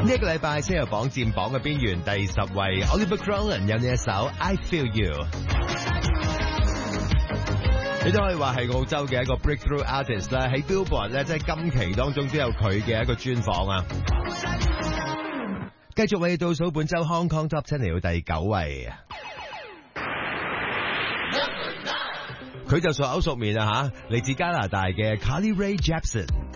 呢個禮拜先有榜佔榜嘅邊緣，第10位 Oliver Cronin 有呢一首 I Feel You。你都可以話係澳洲嘅一個 breakthrough artist 啦，喺 Billboard 咧，即係今期當中都有佢嘅一個專訪啊。繼續為你倒數本周 Hong Kong Top 10嚟到第9位，佢就熟口熟面啊吓，嚟自加拿大嘅 Carly Rae Jepsen。